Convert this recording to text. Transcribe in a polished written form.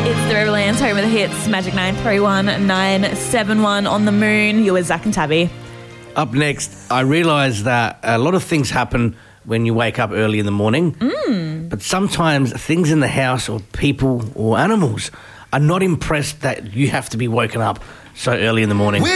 It's the Riverlands, home of the hits, Magic 931 971 on the moon. You're with Zach and Tabby. Up next, I realise that a lot of things happen when you wake up early in the morning. But sometimes things in the house or people or animals are not impressed that you have to be woken up so early in the morning.